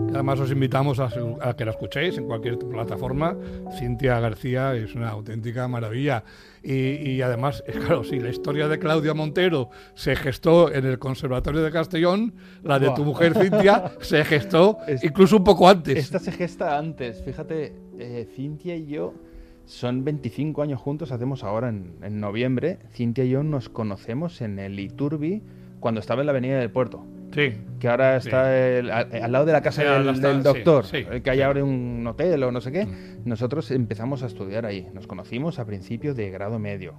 Además os invitamos a que la escuchéis en cualquier plataforma. Cintia García es una auténtica maravilla. Y además, claro, si la historia de Claudia Montero se gestó en el Conservatorio de Castellón, la de tu mujer Cintia se gestó incluso un poco antes. Esta se gesta antes. Fíjate, Cintia y yo son 25 años juntos, hacemos ahora en noviembre. Cintia y yo nos conocemos en el Iturbi cuando estaba en la Avenida del Puerto. Sí. Que ahora está al lado de la casa del doctor, que hay ahora un hotel o no sé qué. Nosotros empezamos a estudiar ahí. Nos conocimos a principios de grado medio,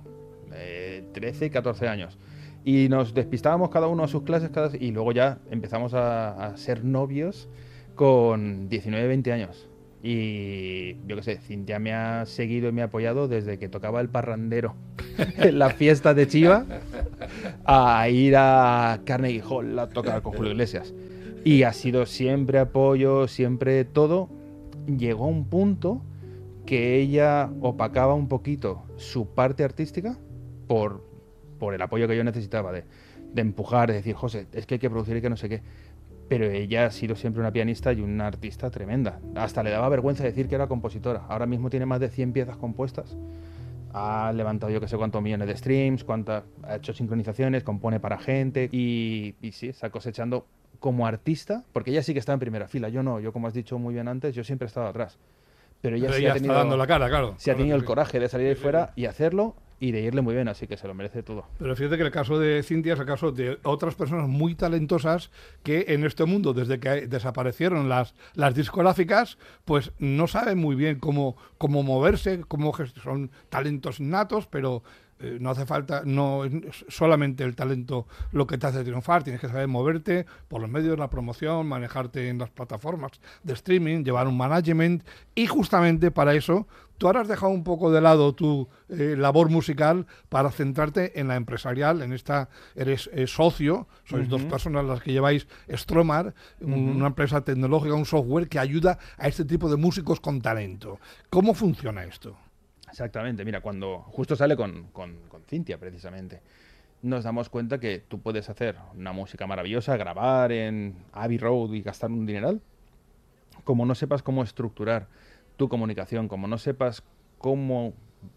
13 y 14 años. Y nos despistábamos cada uno a sus clases y luego ya empezamos a ser novios con 19, 20 años. Y yo qué sé, Cintia me ha seguido y me ha apoyado desde que tocaba el parrandero en la fiesta de Chiva a ir a Carnegie Hall a tocar con Julio Iglesias. Y ha sido siempre apoyo, siempre todo. Llegó a un punto que ella opacaba un poquito su parte artística por el apoyo que yo necesitaba de empujar, de decir, José, es que hay que producir y que no sé qué. Pero ella ha sido siempre una pianista y una artista tremenda. Hasta le daba vergüenza decir que era compositora. Ahora mismo tiene más de 100 piezas compuestas. Ha levantado yo que sé cuántos millones de streams, ha hecho sincronizaciones, compone para gente y sí, está cosechando como artista, porque ella sí que está en primera fila. Yo no, yo como has dicho muy bien antes, yo siempre he estado atrás. Pero ella sí ha tenido, está dando la cara, claro. Sí ha tenido el coraje de salir ahí fuera y hacerlo y de irle muy bien, así que se lo merece todo. Pero fíjate que el caso de Cintia es el caso de otras personas muy talentosas que en este mundo, desde que desaparecieron las discográficas, pues no saben muy bien cómo moverse, son talentos natos, pero no hace falta, no es solamente el talento lo que te hace triunfar, tienes que saber moverte por los medios, la promoción, manejarte en las plataformas de streaming, llevar un management, y justamente para eso tú ahora has dejado un poco de lado tu labor musical para centrarte en la empresarial. En esta eres socio, sois dos personas las que lleváis Stromar, una empresa tecnológica, un software que ayuda a este tipo de músicos con talento. ¿Cómo funciona esto? Exactamente, mira, cuando justo sale con Cintia precisamente, nos damos cuenta que tú puedes hacer una música maravillosa, grabar en Abbey Road y gastar un dineral, como no sepas cómo estructurar tu comunicación, como no sepas cómo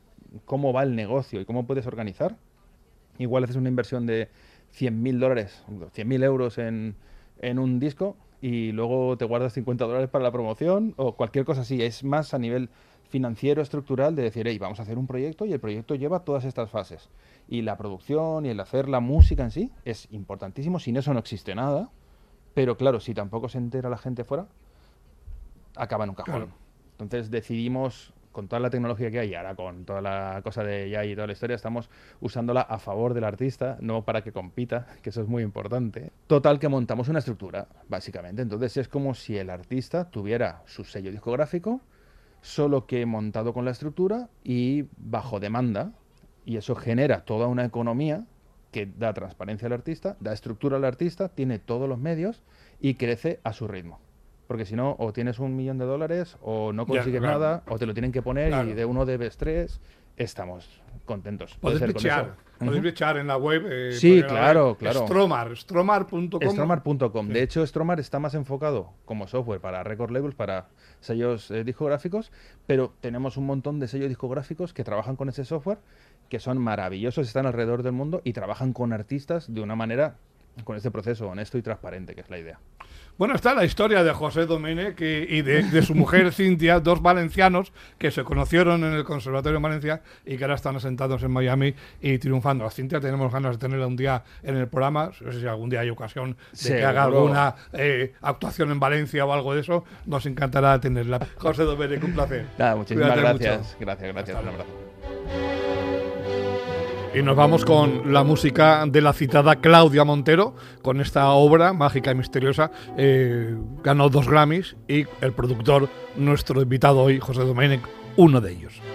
va el negocio y cómo puedes organizar, igual haces una inversión de $100.000, 100.000 euros en un disco y luego te guardas $50 para la promoción o cualquier cosa así. Es más a nivel financiero, estructural, de decir, hey, vamos a hacer un proyecto y el proyecto lleva todas estas fases. Y la producción y el hacer la música en sí es importantísimo, sin eso no existe nada, pero claro, si tampoco se entera la gente fuera, acaba en un cajón. Claro. Entonces decidimos, con toda la tecnología que hay, ahora con toda la cosa de AI y toda la historia, estamos usándola a favor del artista, no para que compita, que eso es muy importante. Total, que montamos una estructura, básicamente. Entonces es como si el artista tuviera su sello discográfico, solo que montado con la estructura y bajo demanda, y eso genera toda una economía que da transparencia al artista, da estructura al artista, tiene todos los medios y crece a su ritmo. Porque si no, o tienes $1 millón o no consigues nada, o te lo tienen que poner y de uno debes 3. Estamos contentos. Podéis bichear en la web. Sí, claro. Stromar.com. Stromar.com. Sí. De hecho, Stromar está más enfocado como software para record labels, para sellos discográficos, pero tenemos un montón de sellos discográficos que trabajan con ese software, que son maravillosos, están alrededor del mundo y trabajan con artistas de una manera, con este proceso honesto y transparente, que es la idea. Bueno, está la historia de José Domènech y de su mujer Cintia, dos valencianos que se conocieron en el Conservatorio de Valencia y que ahora están asentados en Miami y triunfando. A Cintia tenemos ganas de tenerla un día en el programa, no sé si algún día hay ocasión de que haga alguna actuación en Valencia o algo de eso, nos encantará tenerla. José Domènech, un placer. Nada, muchísimas gracias. Gracias. Un abrazo. Y nos vamos con la música de la citada Claudia Montero, con esta obra mágica y misteriosa. Ganó 2 Grammys y el productor, nuestro invitado hoy, José Domènech, uno de ellos.